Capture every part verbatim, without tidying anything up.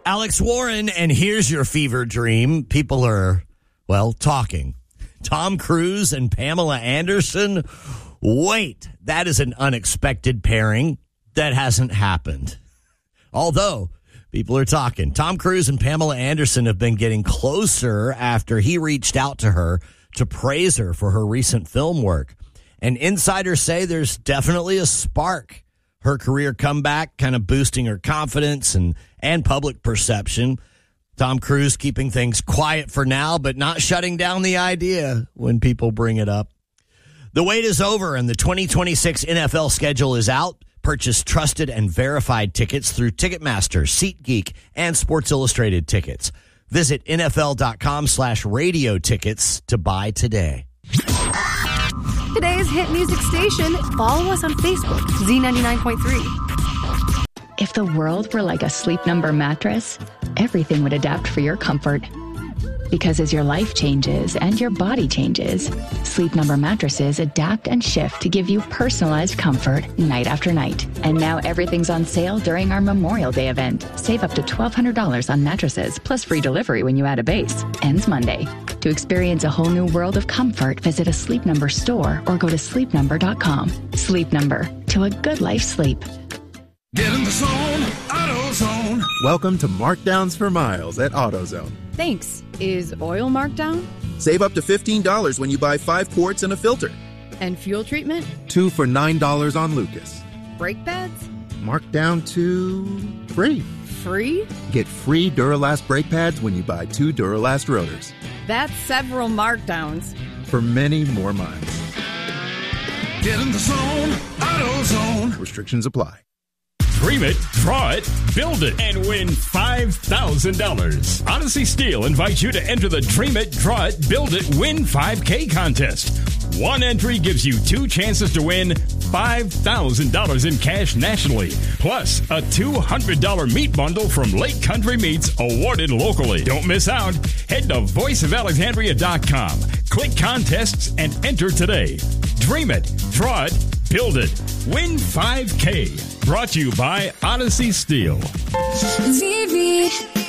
Alex Warren, and here's your fever dream. People are, well, talking. Tom Cruise and Pamela Anderson. Wait, that is an unexpected pairing. That hasn't happened. Although, people are talking. Tom Cruise and Pamela Anderson have been getting closer after he reached out to her to praise her for her recent film work. And insiders say there's definitely a spark. Her career comeback kind of boosting her confidence and, and public perception. Tom Cruise keeping things quiet for now, but not shutting down the idea when people bring it up. The wait is over and the twenty twenty-six N F L schedule is out. Purchase trusted and verified tickets through Ticketmaster, SeatGeek, and Sports Illustrated tickets. Visit NFL.com slash radio tickets to buy today. Today's hit music station. Follow us on Facebook, Z ninety-nine point three. If the world were like a Sleep Number mattress, everything would adapt for your comfort. Because as your life changes and your body changes, Sleep Number mattresses adapt and shift to give you personalized comfort night after night. And now everything's on sale during our Memorial Day event. Save up to twelve hundred dollars on mattresses, plus free delivery when you add a base. Ends Monday. To experience a whole new world of comfort, visit a Sleep Number store or go to sleep number dot com. Sleep Number, to a good life sleep. Get in the zone, AutoZone. Welcome to Markdowns for Miles at AutoZone. Thanks. Is oil marked down? Save up to fifteen dollars when you buy five quarts and a filter. And fuel treatment? Two for nine dollars on Lucas. Brake pads? Marked down to free. Free? Get free Duralast brake pads when you buy two Duralast rotors. That's several markdowns. For many more miles. Get in the zone, AutoZone. Restrictions apply. Dream it, draw it, build it, and win five thousand dollars. Odyssey Steel invites you to enter the Dream it, draw it, build it, win five K contest. One entry gives you two chances to win five thousand dollars in cash nationally, plus a two hundred dollars meat bundle from Lake Country Meats awarded locally. Don't miss out. Head to voice of alexandria dot com. Click contests and enter today. Dream it, draw it, build it, win five K. Brought to you by Odyssey Steel. Vivi,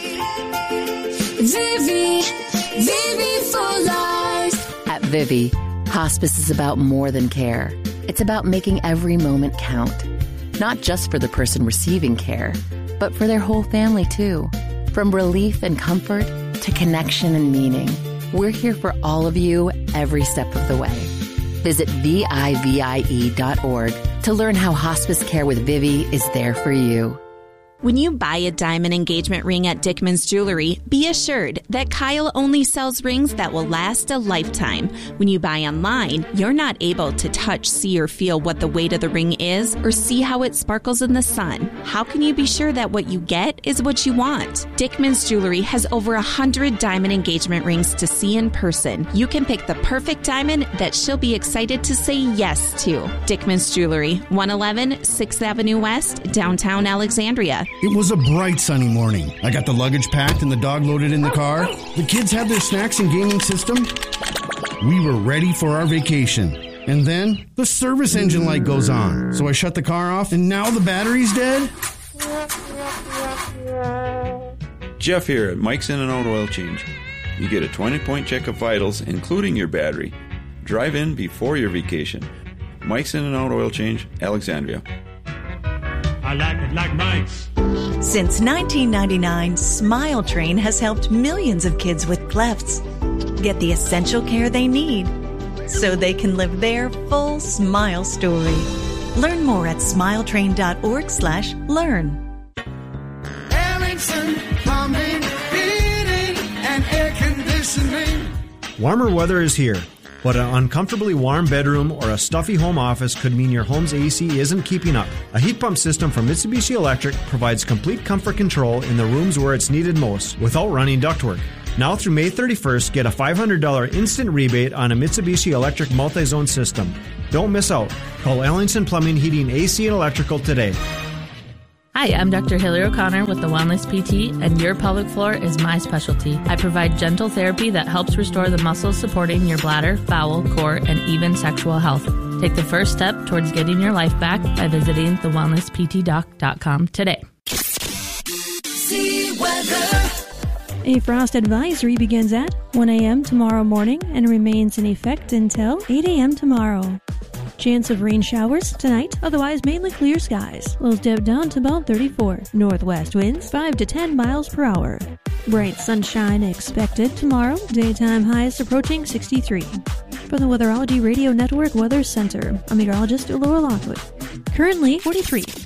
Vivi, Vivi for life. At Vivi, hospice is about more than care. It's about making every moment count. Not just for the person receiving care, but for their whole family too. From relief and comfort to connection and meaning, we're here for all of you every step of the way. Visit V I V I E dot org to learn how hospice care with Vivi is there for you. When you buy a diamond engagement ring at Dickman's Jewelry, be assured that Kyle only sells rings that will last a lifetime. When you buy online, you're not able to touch, see, or feel what the weight of the ring is or see how it sparkles in the sun. How can you be sure that what you get is what you want? Dickman's Jewelry has over one hundred diamond engagement rings to see in person. You can pick the perfect diamond that she'll be excited to say yes to. Dickman's Jewelry, one eleven sixth Avenue West, downtown Alexandria. It was a bright sunny morning. I got the luggage packed and the dog loaded in the car. The kids had their snacks and gaming system. We were ready for our vacation. And then the service engine light goes on. So I shut the car off and now the battery's dead? Jeff here at Mike's In and Out Oil Change. You get a twenty-point check of vitals, including your battery. Drive in before your vacation. Mike's In and Out Oil Change, Alexandria. I like it like Mike's. Since nineteen ninety-nine, Smile Train has helped millions of kids with clefts get the essential care they need so they can live their full smile story. Learn more at smiletrain.org slash learn. Ellingson Plumbing, Heating, and Air Conditioning. Warmer weather is here, but an uncomfortably warm bedroom or a stuffy home office could mean your home's A C isn't keeping up. A heat pump system from Mitsubishi Electric provides complete comfort control in the rooms where it's needed most without running ductwork. Now through May thirty-first, get a five hundred dollars instant rebate on a Mitsubishi Electric multi-zone system. Don't miss out. Call Ellingson Plumbing, Heating, A C, and Electrical today. Hi, I'm Doctor Hillary O'Connor with the Wellness P T, and your pelvic floor is my specialty. I provide gentle therapy that helps restore the muscles supporting your bladder, bowel, core, and even sexual health. Take the first step towards getting your life back by visiting the wellness p t doc dot com today. See weather. A frost advisory begins at one a.m. tomorrow morning and remains in effect until eight a.m. tomorrow. Chance of rain showers tonight, otherwise mainly clear skies. Lows dip down to about thirty-four. Northwest winds five to ten miles per hour. Bright sunshine expected tomorrow. Daytime highs approaching sixty-three. For the Weatherology Radio Network Weather Center, I'm meteorologist Laura Lockwood. Currently forty-three.